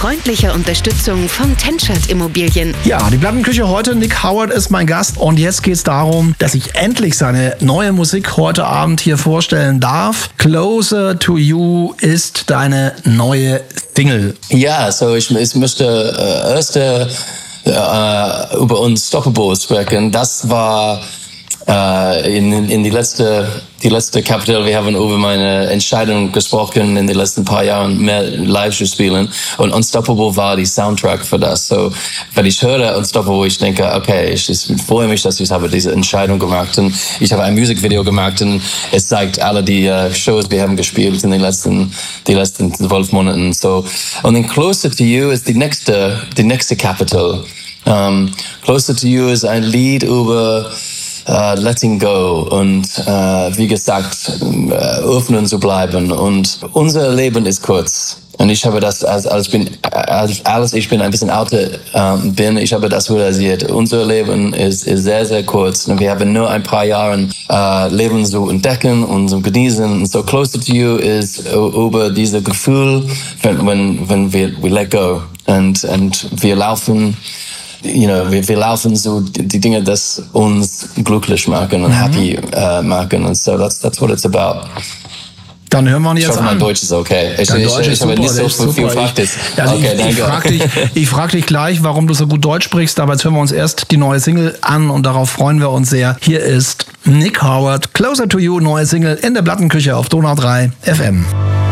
freundlicher Unterstützung von Tenschert Immobilien. Ja, die Plattenküche heute. Nick Howard ist mein Gast und jetzt geht es darum, dass ich endlich seine neue Musik heute Abend hier vorstellen darf. Closer to You ist deine neue Single. Ja, so ich möchte erst über Unstoppable sprechen. Das war in die letzte Kapitel. Wir haben über meine Entscheidung gesprochen, in den letzten paar Jahren mehr live zu spielen. Und Unstoppable war die Soundtrack für das. So, wenn ich höre Unstoppable, ich denke, okay, ich freue mich, dass ich habe diese Entscheidung gemacht. Und ich habe ein Musikvideo gemacht und es zeigt alle die Shows, wir haben gespielt in den letzten 12 Monaten. So, und dann Closer to You ist die nächste Kapitel. Closer to You ist ein Lied über letting go und wie gesagt öffnen zu bleiben, und unser Leben ist kurz, und ich habe das als ich bin ein bisschen älter ich habe das realisiert. Unser Leben ist sehr, sehr kurz und wir haben nur ein paar Jahre Leben zu entdecken und zu genießen. Und so Closer to You ist über dieses Gefühl, wenn wir let go und wir laufen. Wir laufen so die Dinge, das uns glücklich machen und happy machen. Und so that's what it's about. Dann hören wir uns jetzt an. Ich hoffe, mein Deutsch ist okay. Ich habe nicht so viel Praxis. Also ich frag dich gleich, warum du so gut Deutsch sprichst, aber jetzt hören wir uns erst die neue Single an und darauf freuen wir uns sehr. Hier ist Nick Howard, Closer to You, neue Single in der Plattenküche auf Donau 3 FM.